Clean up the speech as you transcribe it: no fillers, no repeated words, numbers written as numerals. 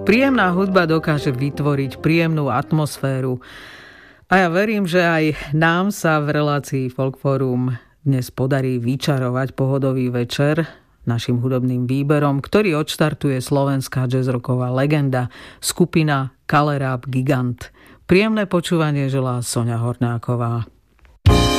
Príjemná hudba dokáže vytvoriť príjemnú atmosféru. A ja verím, že aj nám sa v relácii Folkforum dnes podarí vyčarovať pohodový večer našim hudobným výberom, ktorý odštartuje slovenská jazzrocková legenda, skupina Kalerab Gigant. Príjemné počúvanie želá Soňa Hornáková.